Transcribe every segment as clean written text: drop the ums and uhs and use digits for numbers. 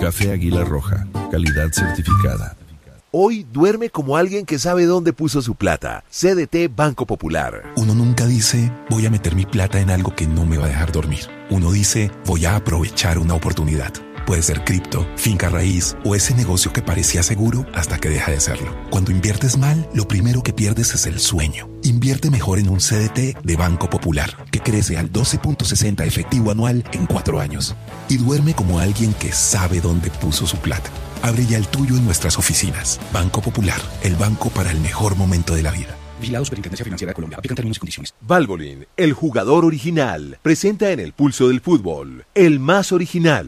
Café Águila Roja, calidad certificada. Hoy duerme como alguien que sabe dónde puso su plata. CDT Banco Popular. Uno nunca dice, voy a meter mi plata en algo que no me va a dejar dormir. Uno dice, voy a aprovechar una oportunidad. Puede ser cripto, finca raíz o ese negocio que parecía seguro hasta que deja de serlo. Cuando inviertes mal, lo primero que pierdes es el sueño. Invierte mejor en un CDT de Banco Popular, que crece al 12.60 efectivo anual en 4 años. Y duerme como alguien que sabe dónde puso su plata. Abre ya el tuyo en nuestras oficinas. Banco Popular, el banco para el mejor momento de la vida. Vigilado Superintendencia Financiera de Colombia. Aplican términos y condiciones. Valvoline, el jugador original, presenta en el pulso del fútbol, el más original.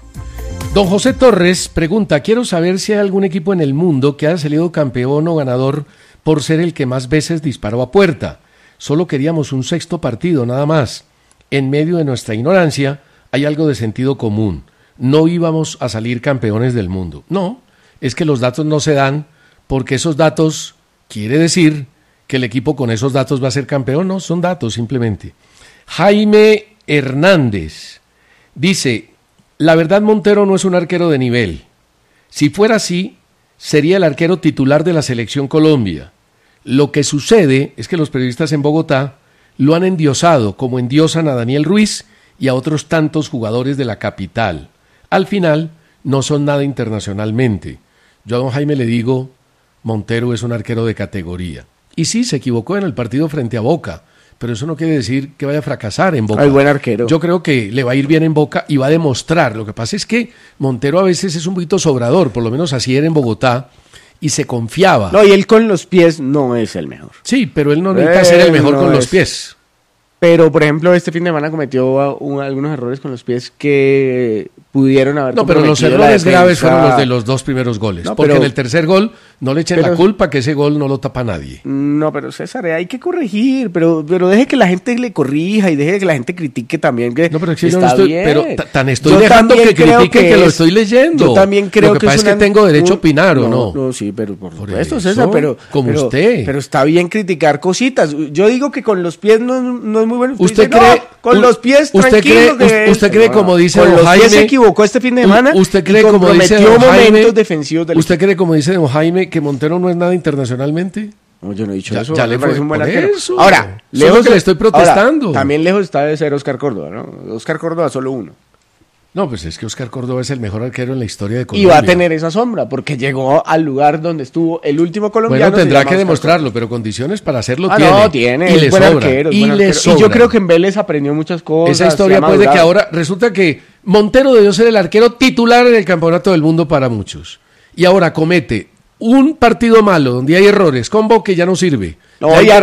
Don José Torres pregunta, quiero saber si hay algún equipo en el mundo que haya salido campeón o ganador por ser el que más veces disparó a puerta. Solo queríamos un 6º partido, nada más. En medio de nuestra ignorancia hay algo de sentido común. No íbamos a salir campeones del mundo. No, es que los datos no se dan porque esos datos quiere decir que el equipo con esos datos va a ser campeón. No, son datos simplemente. Jaime Hernández dice, la verdad Montero no es un arquero de nivel. Si fuera así, sería el arquero titular de la Selección Colombia. Lo que sucede es que los periodistas en Bogotá lo han endiosado como endiosan a Daniel Ruiz y a otros tantos jugadores de la capital. Al final, no son nada internacionalmente. Yo a don Jaime le digo, Montero es un arquero de categoría. Y sí, se equivocó en el partido frente a Boca, pero eso no quiere decir que vaya a fracasar en Boca. Ay, buen arquero. Yo creo que le va a ir bien en Boca y va a demostrar. Lo que pasa es que Montero a veces es un poquito sobrador, por lo menos así era en Bogotá, y se confiaba. No, y él con los pies no es el mejor. Sí, pero él no necesita ser el mejor con los pies. Pero, por ejemplo, este fin de semana cometió algunos errores con los pies que pudieron haber... No, pero los errores graves fueron los de los 2 primeros goles. No, porque en el tercer gol no le echen la culpa que ese gol no lo tapa nadie. No, pero César, hay que corregir, pero deje que la gente le corrija y deje que la gente critique también. Que no, pero es que yo no estoy... Pero tan estoy yo dejando que critique que lo estoy leyendo. Yo también creo que pasa es que tengo derecho a opinar, ¿o no? No, sí, pero por supuesto, César, pero... Como usted. Pero está bien criticar cositas. Yo digo que con los pies no es muy bueno. ¿Usted cree... Con los pies tranquilos. ¿Usted cree como dice don Jaime... Con los pies se equivocó este fin de semana. ¿Usted cree como dice don Jaime... defensivos del ¿Usted cree como dice don Jaime que Montero no es nada internacionalmente? No, yo no he dicho eso. Ya le parece un buen arquero. Ahora, lejos que le estoy protestando. Ahora, también lejos está de ser Oscar Córdoba, ¿no? Oscar Córdoba solo uno. No, pues es que Oscar Córdoba es el mejor arquero en la historia de Colombia. Y va a tener esa sombra, porque llegó al lugar donde estuvo el último colombiano. Bueno, tendrá que demostrarlo, pero condiciones para hacerlo tiene. No, tiene. Y le sobra. Arquero, y yo creo que en Vélez aprendió muchas cosas. Esa historia pues de que ahora resulta que Montero debió ser el arquero titular en el Campeonato del Mundo para muchos. Y ahora comete un partido malo donde hay errores, con Boca ya no sirve. No, y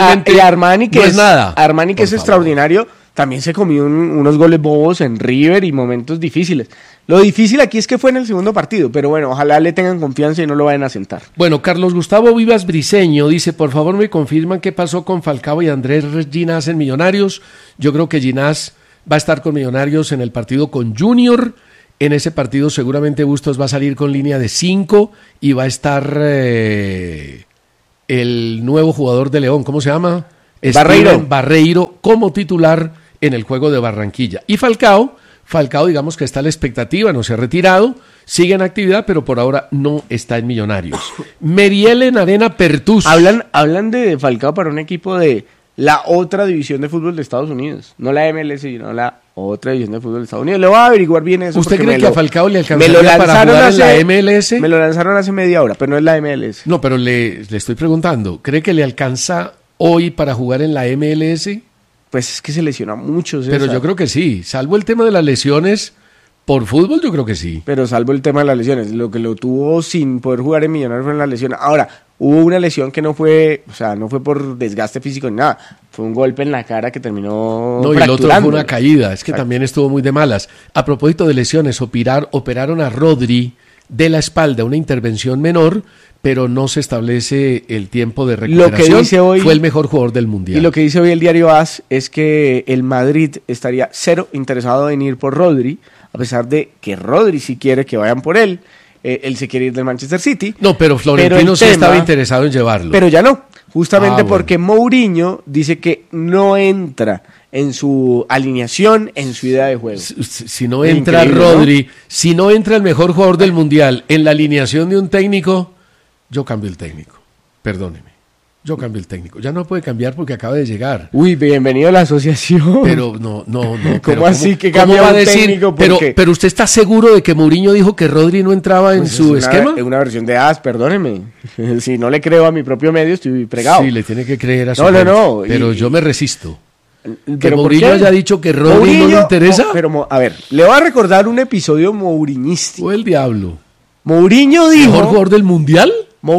Armani que no es nada. Armani que es extraordinario. También se comió unos goles bobos en River y momentos difíciles. Lo difícil aquí es que fue en el segundo partido, pero bueno, ojalá le tengan confianza y no lo vayan a sentar. Bueno, Carlos Gustavo Vivas Briceño dice, por favor me confirman qué pasó con Falcao y Andrés Ginás en Millonarios. Yo creo que Ginás va a estar con Millonarios en el partido con Junior. En ese partido seguramente Bustos va a salir con línea de 5 y va a estar el nuevo jugador de León, ¿cómo se llama? Barreiro como titular en el juego de Barranquilla. Y Falcao, digamos que está a la expectativa, no se ha retirado, sigue en actividad, pero por ahora no está en Millonarios. Meriel en Arena Pertus. Hablan de Falcao para un equipo de la otra división de fútbol de Estados Unidos, no la MLS, sino la otra división de fútbol de Estados Unidos. Le voy a averiguar bien eso. ¿Usted cree que a Falcao le alcanzaría para jugar en la MLS? Me lo lanzaron hace media hora, pero no es la MLS. No, pero le estoy preguntando, ¿cree que le alcanza hoy para jugar en la MLS? Pues es que se lesiona mucho, César. Pero yo creo que sí, salvo el tema de las lesiones, por fútbol yo creo que sí. Pero salvo el tema de las lesiones, lo que lo tuvo sin poder jugar en Millonarios fue en la lesión. Ahora, hubo una lesión que no fue por desgaste físico ni nada, fue un golpe en la cara que terminó fracturando. Y el otro fue una caída, es que también estuvo muy de malas. A propósito de lesiones, operaron a Rodri de la espalda, una intervención menor, pero no se establece el tiempo de recuperación. Lo que dice hoy, fue el mejor jugador del Mundial. Y lo que dice hoy el diario AS es que el Madrid estaría cero interesado en ir por Rodri, a pesar de que Rodri sí quiere que vayan por él. Él se quiere ir del Manchester City. No, pero Florentino sí estaba interesado en llevarlo. Pero ya no. Justamente bueno. porque Mourinho dice que no entra en su alineación, en su idea de juego. Si no entra Increíble, Rodri, si no entra el mejor jugador del Mundial en la alineación de un técnico, yo cambio el técnico. Perdóneme. Yo cambio el técnico. Ya no puede cambiar porque acaba de llegar. Uy, bienvenido a la asociación. Pero no. ¿Cómo así que cambia va a un decir? técnico? ¿Por qué? Pero usted está seguro de que Mourinho dijo que Rodri no entraba en Pues su es esquema. Es una versión de perdóneme. Si no le creo a mi propio medio, estoy pregado. Sí, le tiene que creer a su No. gente. Pero yo me resisto. Que ¿Pero por Mourinho qué? haya dicho que Rodri no le interesa. A ver, le voy a recordar un episodio mouriñístico. O el diablo. Mourinho ¿Mejor dijo jugador del Mundial?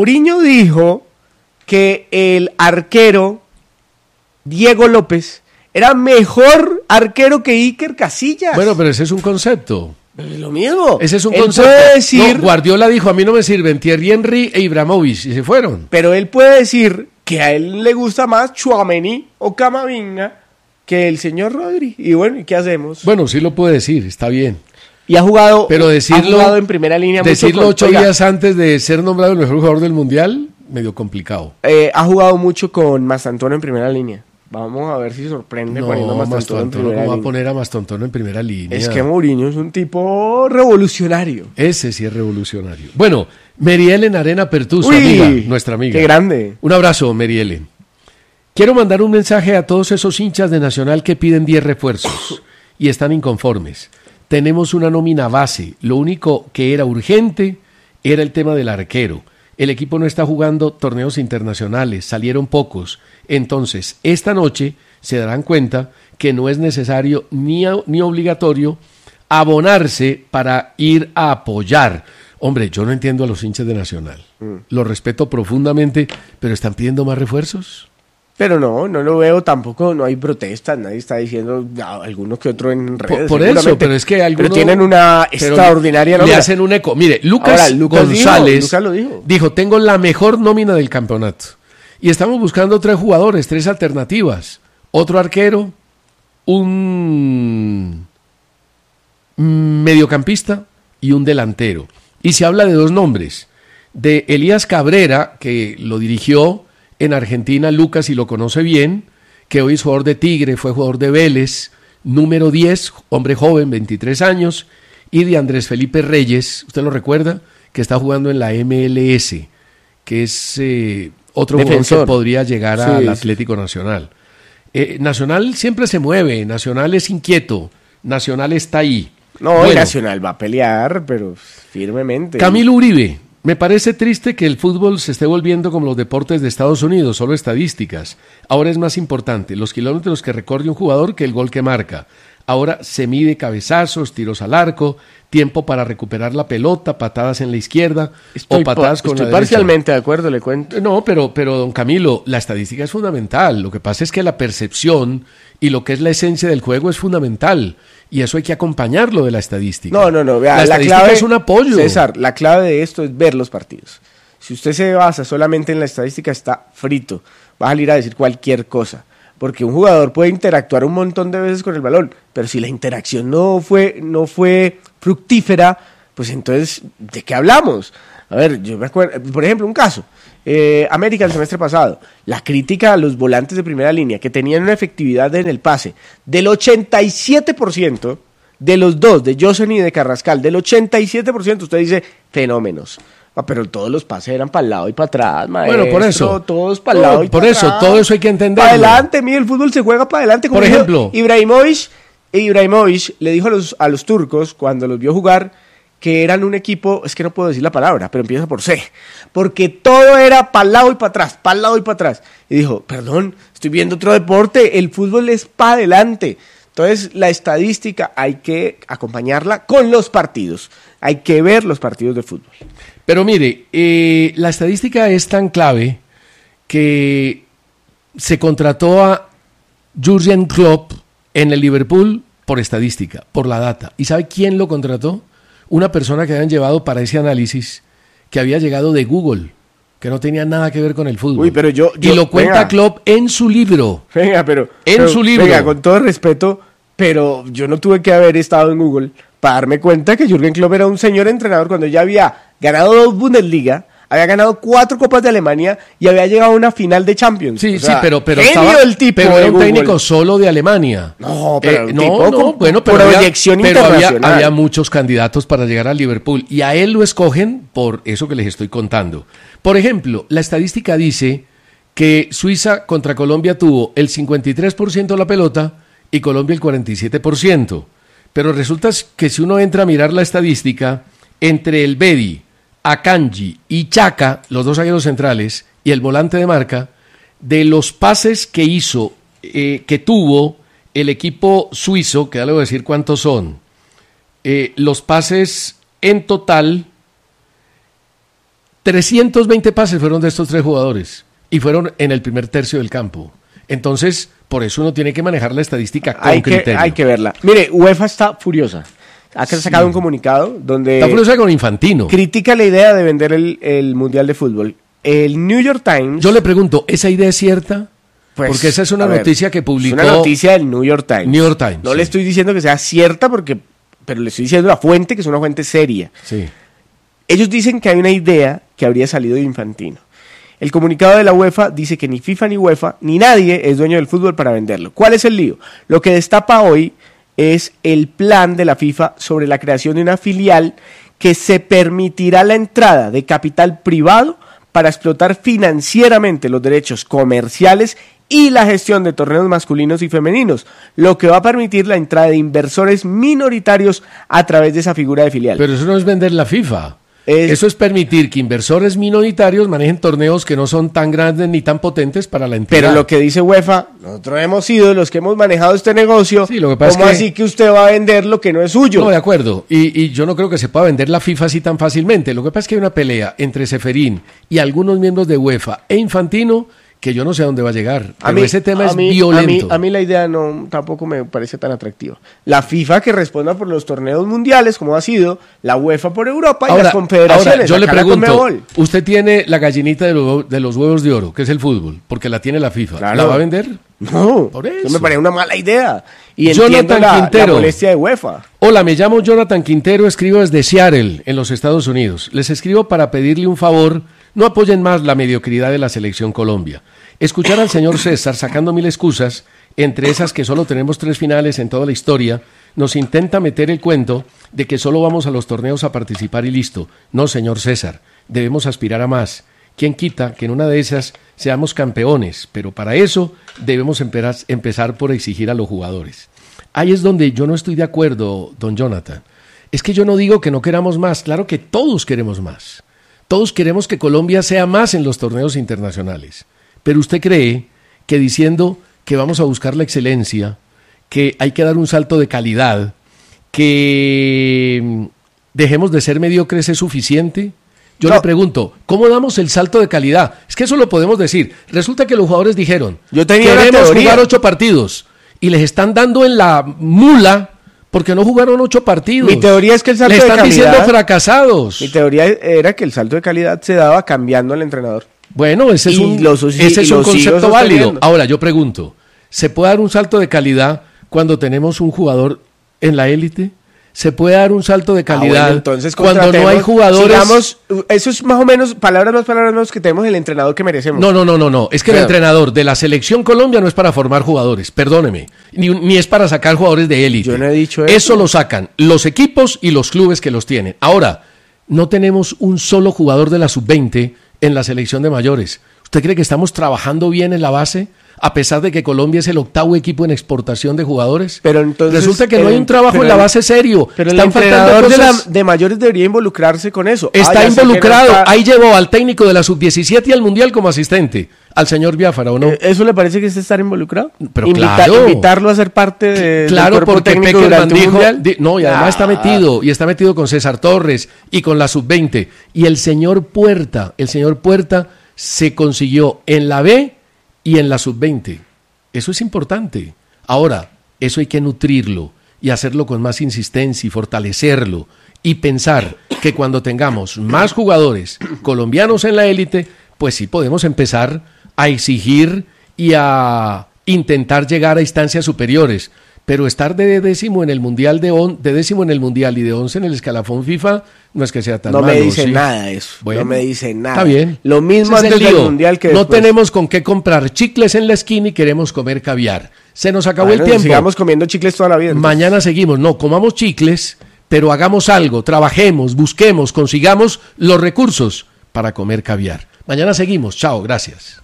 que el arquero Diego López era mejor arquero que Iker Casillas. Bueno, pero ese es un concepto. Pero es lo mismo. Ese es un Él concepto. puede decir, No, Guardiola dijo, a mí no me sirven Thierry Henry e Ibrahimovic, y se fueron. pero él puede decir que a él le gusta más Tchouaméni o Camavinga que el señor Rodri. Y bueno, ¿y qué hacemos? Bueno, sí lo puede decir, está bien. Y ha jugado, Pero decirlo, ha jugado en primera línea. decirlo mucho 8 oiga, días antes de ser nombrado el mejor jugador del Mundial, medio complicado. ha jugado mucho con Mastantuono en primera línea. Vamos a ver si sorprende poniendo a No, Mastantuono en Mastantuono, primera ¿cómo va a línea. poner a Mastantuono en primera línea? Es que Mourinho es un tipo revolucionario. Ese sí es revolucionario. Bueno, Merielen Arena Pertus, Uy, amiga, nuestra amiga. Qué grande. Un abrazo, Merielen. Quiero mandar un mensaje a todos esos hinchas de Nacional que piden 10 refuerzos y están inconformes. Tenemos una nómina base. Lo único que era urgente era el tema del arquero. El equipo no está jugando torneos internacionales, salieron pocos. Entonces, esta noche se darán cuenta que no es necesario ni obligatorio abonarse para ir a apoyar. Hombre, yo no entiendo a los hinchas de Nacional. Los respeto profundamente, pero ¿están pidiendo más refuerzos? Pero no lo veo tampoco, no hay protestas, nadie está diciendo alguno que otro en redes. Por eso, seguramente. pero es que algunos... Pero tienen una pero extraordinaria le nómina. hacen un eco. Mire, Lucas, Ahora, Lucas González Lucas lo dijo. dijo, tengo la mejor nómina del campeonato. Y estamos buscando 3 jugadores, 3 alternativas. Otro arquero, un mediocampista y un delantero. Y se habla de 2 nombres. De Elías Cabrera, que lo dirigió en Argentina, Lucas, y lo conoce bien, que hoy es jugador de Tigre, fue jugador de Vélez, número 10, hombre joven, 23 años, y de Andrés Felipe Reyes, ¿usted lo recuerda? Que está jugando en la MLS, que es otro jugador que podría llegar al Atlético Nacional. Nacional siempre se mueve, Nacional es inquieto, Nacional está ahí. No, el Nacional va a pelear, pero firmemente. Camilo Uribe. Me parece triste que el fútbol se esté volviendo como los deportes de Estados Unidos, solo estadísticas. Ahora es más importante los kilómetros que recorre un jugador que el gol que marca. Ahora se mide cabezazos, tiros al arco, tiempo para recuperar la pelota, patadas en la izquierda o patadas con la derecha. Estoy parcialmente de acuerdo, le cuento. No, pero don Camilo, la estadística es fundamental. Lo que pasa es que la percepción y lo que es la esencia del juego es fundamental. Y eso hay que acompañarlo de la estadística. No, vea, la estadística clave es un apoyo. César, la clave de esto es ver los partidos. Si usted se basa solamente en la estadística, está frito. Va a salir a decir cualquier cosa. Porque un jugador puede interactuar un montón de veces con el balón, pero si la interacción no fue fructífera, pues entonces, ¿de qué hablamos? A ver, yo me acuerdo, por ejemplo, un caso. América el semestre pasado, la crítica a los volantes de primera línea que tenían una efectividad en el pase del 87% de los dos, de Josen y de Carrascal, del 87%, usted dice fenómenos. Pero todos los pases eran para el lado y para atrás, maestro. Bueno, por eso. Todos para el lado y por para eso, atrás. todo eso hay que entenderlo. Para adelante, mire, el fútbol se juega para adelante. Como por ejemplo, Ibrahimovic le dijo a los turcos, cuando los vio jugar, que eran un equipo, es que no puedo decir la palabra, pero empieza por C, porque todo era para el lado y para atrás, para el lado y para atrás. Y dijo, perdón, estoy viendo otro deporte, el fútbol es para adelante. Entonces, la estadística hay que acompañarla con los partidos. Hay que ver los partidos de fútbol. Pero mire, la estadística es tan clave que se contrató a Jürgen Klopp en el Liverpool por estadística, por la data. ¿Y sabe quién lo contrató? Una persona que habían llevado para ese análisis, que había llegado de Google, que no tenía nada que ver con el fútbol. Uy, pero y lo cuenta Klopp en su libro. Venga, su libro. Venga, con todo respeto, pero yo no tuve que haber estado en Google para darme cuenta que Jürgen Klopp era un señor entrenador cuando ya había ganado 2 Bundesliga, había ganado 4 Copas de Alemania y había llegado a una final de Champions. Sí, O sea, pero genio el tipo. Pero era un Google. técnico solo de Alemania. No, pero un no, tipo con bueno, pero proyección internacional. había muchos candidatos para llegar al Liverpool y a él lo escogen por eso que les estoy contando. Por ejemplo, la estadística dice que Suiza contra Colombia tuvo el 53% de la pelota y Colombia el 47%. Pero resulta que si uno entra a mirar la estadística, entre el Bedi, Akanji y Chaka, los 2 zagueros centrales, y el volante de marca, de los pases que hizo, que tuvo el equipo suizo, que ya le voy a decir cuántos son, los pases en total, 320 pases fueron de estos 3 jugadores, y fueron en el primer tercio del campo. Entonces, por eso uno tiene que manejar la estadística con criterio. Hay que verla. Mire, UEFA está furiosa. Ha sacado un comunicado donde... Está furiosa con Infantino. Critica la idea de vender el Mundial de Fútbol. El New York Times... Yo le pregunto, ¿esa idea es cierta? Pues, porque esa es una noticia que publicó... Es una noticia del New York Times. New York Times. No le estoy diciendo que sea cierta, pero le estoy diciendo la fuente, que es una fuente seria. Sí. Ellos dicen que hay una idea que habría salido de Infantino. El comunicado de la UEFA dice que ni FIFA ni UEFA, ni nadie es dueño del fútbol para venderlo. ¿Cuál es el lío? Lo que destapa hoy es el plan de la FIFA sobre la creación de una filial que se permitirá la entrada de capital privado para explotar financieramente los derechos comerciales y la gestión de torneos masculinos y femeninos, lo que va a permitir la entrada de inversores minoritarios a través de esa figura de filial. Pero eso no es vender la FIFA. Eso es permitir que inversores minoritarios manejen torneos que no son tan grandes ni tan potentes para la entidad. Pero lo que dice UEFA, nosotros hemos sido los que hemos manejado este negocio. Sí, lo que pasa ¿Cómo es que... así que usted va a vender lo que no es suyo? No, de acuerdo. Y yo no creo que se pueda vender la FIFA así tan fácilmente. Lo que pasa es que hay una pelea entre Ceferín y algunos miembros de UEFA e Infantino que yo no sé a dónde va a llegar. Pero ese tema es violento. A mí la idea tampoco me parece tan atractiva. La FIFA que responda por los torneos mundiales, como ha sido, la UEFA por Europa y las confederaciones. Ahora, yo le pregunto, usted tiene la gallinita de los huevos de oro, que es el fútbol, porque la tiene la FIFA. Claro. ¿La va a vender? No, por eso. Me parece una mala idea. Y entiendo la molestia de UEFA. Hola, me llamo Jonathan Quintero, escribo desde Seattle, en los Estados Unidos. Les escribo para pedirle un favor. No apoyen más la mediocridad de la selección Colombia. Escuchar al señor César sacando 1000 excusas, entre esas que solo tenemos 3 finales en toda la historia, nos intenta meter el cuento de que solo vamos a los torneos a participar y listo. No, señor César, debemos aspirar a más. ¿Quién quita que en una de esas seamos campeones? Pero para eso debemos empezar por exigir a los jugadores. Ahí es donde yo no estoy de acuerdo, don Jonathan. Es que yo no digo que no queramos más, claro que todos queremos más. Todos queremos que Colombia sea más en los torneos internacionales. Pero usted cree que diciendo que vamos a buscar la excelencia, que hay que dar un salto de calidad, que dejemos de ser mediocres es suficiente. Yo le pregunto, ¿cómo damos el salto de calidad? Es que eso lo podemos decir. Resulta que los jugadores dijeron, queremos jugar 8 partidos y les están dando en la mula porque no jugaron 8 partidos. Mi teoría es que el salto de calidad... Le están diciendo fracasados. Mi teoría era que el salto de calidad se daba cambiando al entrenador. Bueno, ese es un concepto válido. Ahora, yo pregunto, ¿se puede dar un salto de calidad cuando tenemos un jugador en la élite? ¿Se puede dar un salto de calidad entonces, cuando no hay jugadores? Digamos, eso es más o menos, palabras más que tenemos el entrenador que merecemos. No. Es que el entrenador de la selección Colombia no es para formar jugadores, perdóneme. Ni es para sacar jugadores de élite. Yo no he dicho eso. Eso lo sacan los equipos y los clubes que los tienen. Ahora, no tenemos un solo jugador de la sub-20 en la selección de mayores. ¿Usted cree que estamos trabajando bien en la base? A pesar de que Colombia es el 8º equipo en exportación de jugadores. Pero entonces, resulta que no hay un trabajo en la base serio. Pero el entrenador de mayores debería involucrarse con eso. Está involucrado. Ahí llevó al técnico de la sub-17 y al Mundial como asistente, al señor Biafara, ¿o no? ¿Eso le parece que es estar involucrado? Pero claro. Invitarlo a ser parte del cuerpo técnico durante un Mundial. No, y además está metido con César Torres y con la sub-20. Y el señor Puerta se consiguió en la B y en la sub-20. Eso es importante. Ahora, eso hay que nutrirlo y hacerlo con más insistencia y fortalecerlo y pensar que cuando tengamos más jugadores colombianos en la élite, pues sí podemos empezar a exigir y a intentar llegar a instancias superiores. pero estar de décimo en el mundial de décimo en el mundial y de 11 en el escalafón FIFA no es que sea tan malo. No me dice ¿sí? nada eso. Bueno, no me dice nada. Está bien. Lo mismo Ese es antes el lío. del mundial que después. No tenemos con qué comprar chicles en la esquina y queremos comer caviar. Se nos acabó Bueno, el tiempo. Sigamos comiendo chicles toda la vida. Entonces. Mañana seguimos. No, comamos chicles, pero hagamos algo, trabajemos, busquemos, consigamos los recursos para comer caviar. Mañana seguimos. Chao, gracias.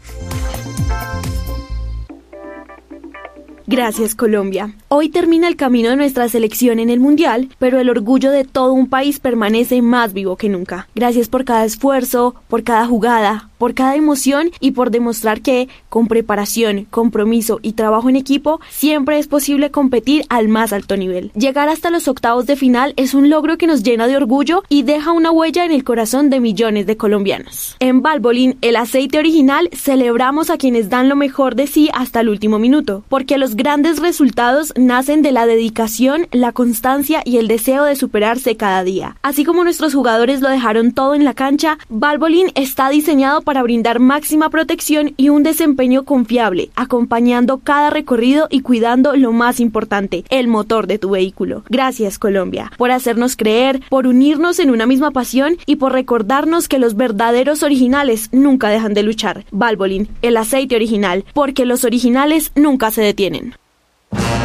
Gracias, Colombia. Hoy termina el camino de nuestra selección en el Mundial, pero el orgullo de todo un país permanece más vivo que nunca. Gracias por cada esfuerzo, por cada jugada, por cada emoción y por demostrar que, con preparación, compromiso y trabajo en equipo, siempre es posible competir al más alto nivel. Llegar hasta los octavos de final es un logro que nos llena de orgullo y deja una huella en el corazón de millones de colombianos. En Valvoline, el aceite original, celebramos a quienes dan lo mejor de sí hasta el último minuto, porque los grandes resultados nacen de la dedicación, la constancia y el deseo de superarse cada día. Así como nuestros jugadores lo dejaron todo en la cancha, Valvoline está diseñado para brindar máxima protección y un desempeño confiable, acompañando cada recorrido y cuidando lo más importante, el motor de tu vehículo. Gracias, Colombia, por hacernos creer, por unirnos en una misma pasión y por recordarnos que los verdaderos originales nunca dejan de luchar. Valvoline, el aceite original, porque los originales nunca se detienen.